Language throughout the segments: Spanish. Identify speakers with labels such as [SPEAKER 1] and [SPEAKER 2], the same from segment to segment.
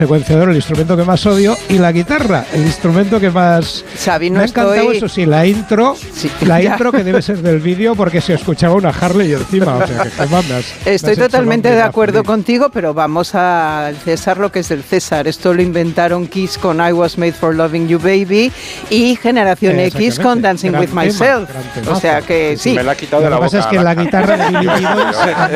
[SPEAKER 1] secuenciador, el instrumento que más odio, y la guitarra, el instrumento que más...
[SPEAKER 2] Xavi, no
[SPEAKER 1] me ha encantado,
[SPEAKER 2] estoy...
[SPEAKER 1] eso sí, la intro que debe ser del vídeo, porque se escuchaba una Harley encima, o sea, que te mandas.
[SPEAKER 2] Estoy totalmente de acuerdo contigo, pero vamos al César lo que es del César. Esto lo inventaron Kiss con I Was Made for Loving You Baby y Generación X con Dancing with Myself. O sea que sí.
[SPEAKER 3] Me la ha quitado de la boca.
[SPEAKER 1] Lo que pasa es que la guitarra de Billy Gibbons,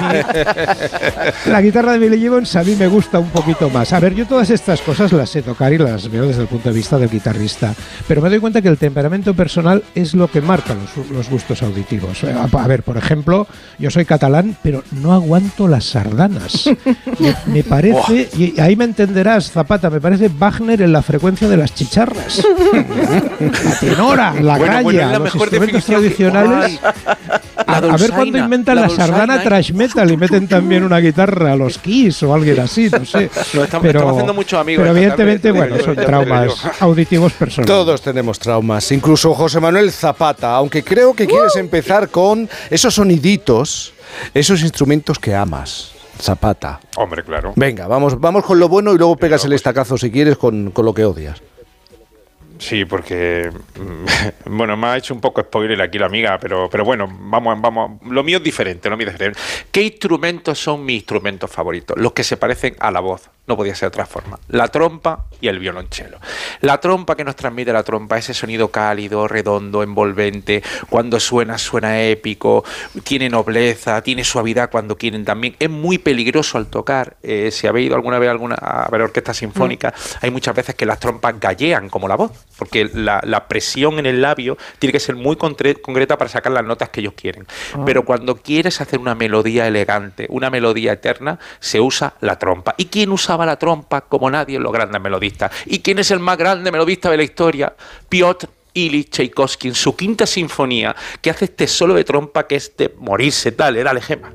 [SPEAKER 1] la guitarra de Billy Gibbons a mí me gusta un poquito más. A ver, yo todas estas cosas las sé tocar y las veo desde el punto de vista del guitarrista, pero me doy cuenta que el temperamento personal es lo que marca los gustos auditivos. A ver, por ejemplo, yo soy catalán, pero no aguanto las sardanas. Me parece, y ahí me entenderás, Zapata, me parece Wagner en la frecuencia de las chicharras. La tenora, la calla, los instrumentos tradicionales. A ver cuándo inventan la sardana thrash metal y meten también una guitarra a los Kiss o alguien así, no sé.
[SPEAKER 3] Estamos haciendo muchos amigos.
[SPEAKER 1] Pero evidentemente, bueno, son traumas auditivos personales.
[SPEAKER 4] Todos tenemos traumas, incluso José Manuel Zapata, aunque creo que quieres empezar con esos soniditos, esos instrumentos que amas. Zapata.
[SPEAKER 3] Hombre, claro.
[SPEAKER 4] Venga, vamos con lo bueno y luego pegas el estacazo si quieres con lo que odias.
[SPEAKER 3] Sí, porque bueno, me ha hecho un poco spoiler aquí la amiga, pero bueno, vamos, lo mío es diferente, ¿Qué instrumentos son mis instrumentos favoritos? Los que se parecen a la voz, no podía ser de otra forma. La trompa y el violonchelo. La trompa, que nos transmite la trompa, ese sonido cálido, redondo, envolvente, cuando suena épico, tiene nobleza, tiene suavidad cuando quieren también. Es muy peligroso al tocar. Si habéis ido alguna vez a ver orquesta sinfónica, hay muchas veces que las trompas gallean como la voz, porque la presión en el labio tiene que ser muy concreta para sacar las notas que ellos quieren. Pero cuando quieres hacer una melodía elegante, una melodía eterna, se usa la trompa. ¿Y quién usaba la trompa como nadie? Los grandes melodistas. ¿Y quién es el más grande melodista de la historia? Piotr Ilich Tchaikovsky, en su quinta sinfonía, que hace este solo de trompa que es de morirse. Dale, Gema.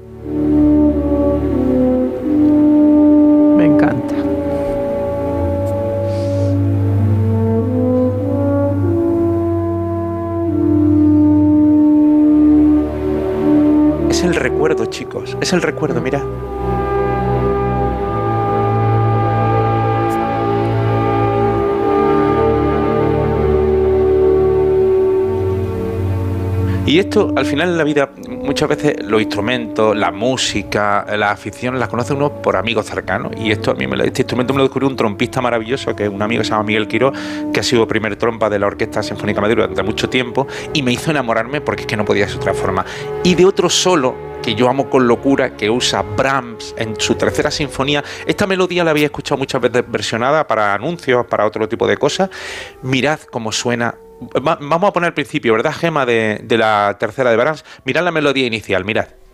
[SPEAKER 2] Me encanta.
[SPEAKER 3] Es el recuerdo, chicos, es el recuerdo, mirad. Y esto, al final en la vida, muchas veces los instrumentos, la música, las aficiones, las conoce uno por amigos cercanos. Y esto este instrumento me lo descubrió un trompista maravilloso, que es un amigo que se llama Miguel Quirós, que ha sido primer trompa de la Orquesta Sinfónica de Madrid durante mucho tiempo, y me hizo enamorarme porque es que no podía ser de otra forma. Y de otro solo, que yo amo con locura, que usa Brahms en su tercera sinfonía. Esta melodía la había escuchado muchas veces versionada para anuncios, para otro tipo de cosas. Mirad cómo suena. Vamos a poner al principio, ¿verdad, Gema, de la tercera de Brahms? Mirad la melodía inicial, mirad.